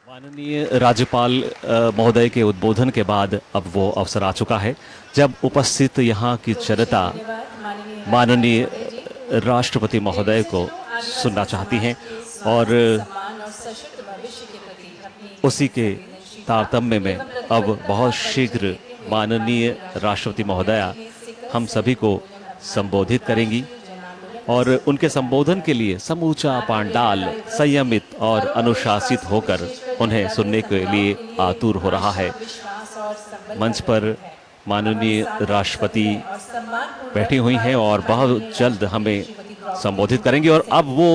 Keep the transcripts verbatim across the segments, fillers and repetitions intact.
माननीय राज्यपाल महोदय के उद्बोधन के बाद अब वो अवसर आ चुका है जब उपस्थित यहाँ की जनता माननीय राष्ट्रपति महोदय को सुनना चाहती हैं और उसी के तारतम्य में अब बहुत शीघ्र माननीय राष्ट्रपति महोदया हम सभी को संबोधित करेंगी और उनके संबोधन के लिए समूचा पांडाल संयमित और अनुशासित होकर उन्हें सुनने के लिए आतुर हो रहा है। मंच पर माननीय राष्ट्रपति बैठी हुई हैं और बहुत जल्द हमें संबोधित करेंगी और अब वो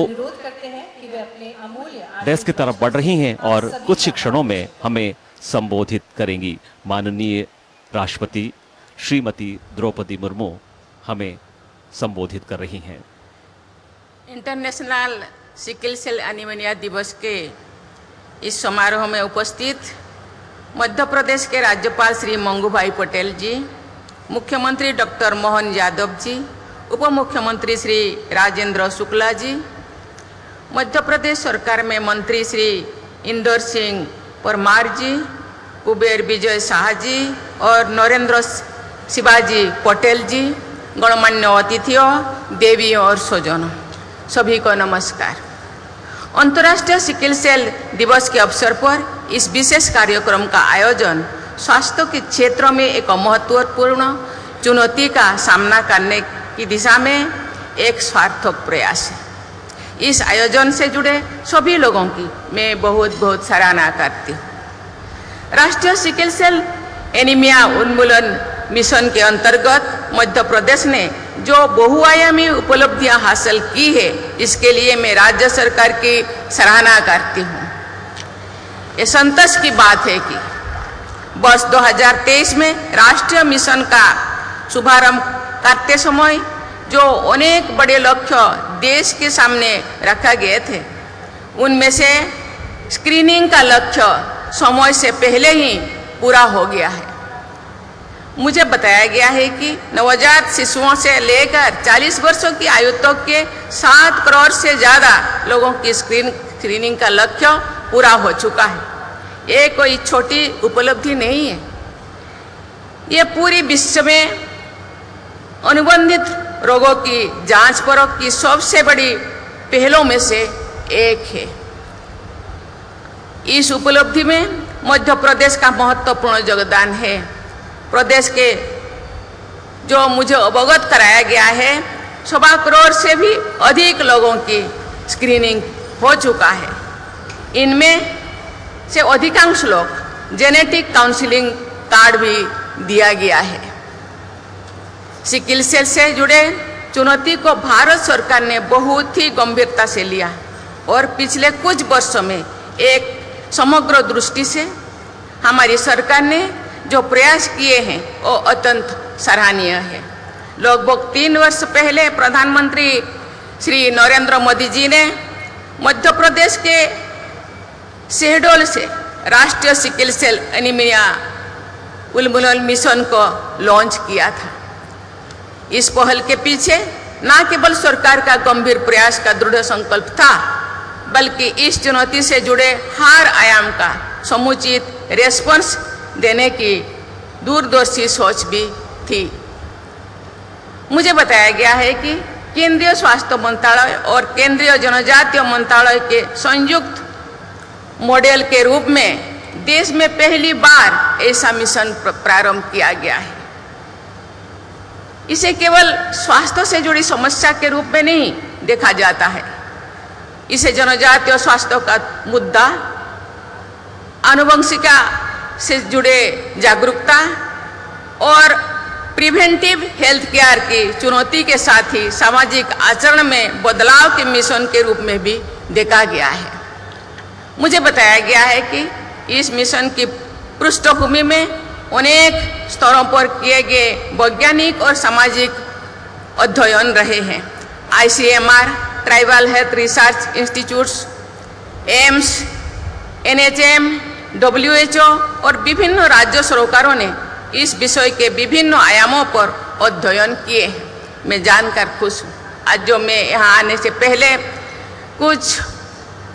डेस्क की तरफ बढ़ रही हैं और कुछ क्षणों में हमें संबोधित करेंगी। माननीय राष्ट्रपति श्रीमती द्रौपदी मुर्मू हमें संबोधित कर रही हैं। इंटरनेशनल सिकल सेल एनीमिया दिवस के इस समारोह में उपस्थित मध्य प्रदेश के राज्यपाल श्री मंगूभाई पटेल जी, मुख्यमंत्री डॉक्टर मोहन यादव जी, उप मुख्यमंत्री श्री राजेंद्र शुक्ला जी, मध्य प्रदेश सरकार में मंत्री श्री इंदर सिंह परमार जी, कुबेर विजय शाह जी और नरेंद्र शिवाजी पटेल जी, गणमान्य अतिथियों, देवियों और स्वजनों, सभी को नमस्कार। अंतर्राष्ट्रीय सिकल सेल दिवस के अवसर पर इस विशेष कार्यक्रम का आयोजन स्वास्थ्य के क्षेत्र में एक महत्वपूर्ण चुनौती का सामना करने की दिशा में एक सार्थक प्रयास है। इस आयोजन से जुड़े सभी लोगों की मैं बहुत बहुत सराहना करती हूँ। राष्ट्रीय सिकल सेल एनीमिया उन्मूलन मिशन के अंतर्गत मध्य प्रदेश ने जो बहुआयामी उपलब्धियां हासिल की है, इसके लिए मैं राज्य सरकार की सराहना करती हूँ। ये संतोष की बात है कि वर्ष दो हज़ार तेईस में राष्ट्रीय मिशन का शुभारंभ करते समय जो अनेक बड़े लक्ष्य देश के सामने रखा गए थे, उनमें से स्क्रीनिंग का लक्ष्य समय से पहले ही पूरा हो गया है। मुझे बताया गया है कि नवजात शिशुओं से लेकर चालीस वर्षों की आयु तक के सात करोड़ से ज़्यादा लोगों की स्क्रीन स्क्रीनिंग का लक्ष्य पूरा हो चुका है। ये कोई छोटी उपलब्धि नहीं है। ये पूरी विश्व में अनुबंधित रोगों की जांच परख की सबसे बड़ी पहलों में से एक है। इस उपलब्धि में मध्य प्रदेश का महत्वपूर्ण योगदान है। प्रदेश के जो मुझे अवगत कराया गया है, सवा करोड़ से भी अधिक लोगों की स्क्रीनिंग हो चुका है। इनमें से अधिकांश लोग जेनेटिक काउंसलिंग कार्ड भी दिया गया है। सिकल सेल से जुड़े चुनौती को भारत सरकार ने बहुत ही गंभीरता से लिया और पिछले कुछ वर्षों में एक समग्र दृष्टि से हमारी सरकार ने जो प्रयास किए हैं वो अत्यंत सराहनीय है। लगभग तीन वर्ष पहले प्रधानमंत्री श्री नरेंद्र मोदी जी ने मध्य प्रदेश के शहडोल से राष्ट्रीय सिकल सेल एनीमिया उन्मूलन मिशन को लॉन्च किया था। इस पहल के पीछे न केवल सरकार का गंभीर प्रयास का दृढ़ संकल्प था, बल्कि इस चुनौती से जुड़े हर आयाम का समुचित रेस्पॉन्स देने की दूरदर्शी सोच भी थी। मुझे बताया गया है कि केंद्रीय स्वास्थ्य मंत्रालय और केंद्रीय जनजातीय मंत्रालय के संयुक्त मॉडल के रूप में देश में पहली बार ऐसा मिशन प्रारंभ किया गया है। इसे केवल स्वास्थ्य से जुड़ी समस्या के रूप में नहीं देखा जाता है। इसे जनजातीय स्वास्थ्य का मुद्दा, आनुवंशिका से जुड़े जागरूकता और प्रिवेंटिव हेल्थ केयर की चुनौती के साथ ही सामाजिक आचरण में बदलाव के मिशन के रूप में भी देखा गया है। मुझे बताया गया है कि इस मिशन की पृष्ठभूमि में अनेक स्तरों पर किए गए वैज्ञानिक और सामाजिक अध्ययन रहे हैं। आई C M R, tribal health research institutes, AIIMS, N H M, W H O और विभिन्न राज्य सरकारों ने इस विषय के विभिन्न आयामों पर अध्ययन किए हैं। मैं जानकर खुश हूँ। आज जो मैं यहाँ आने से पहले कुछ